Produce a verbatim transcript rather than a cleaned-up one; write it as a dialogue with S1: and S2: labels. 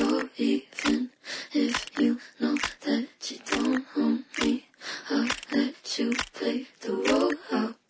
S1: So even if you know that you don't own me, I'll let you play the role. I'll